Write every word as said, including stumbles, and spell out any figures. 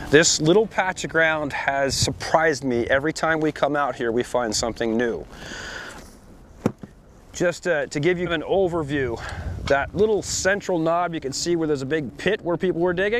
This little patch of ground has surprised me. Every time we come out here, we find something new. Just uh, to give you an overview, that little central knob, you can see where there's a big pit where people were digging.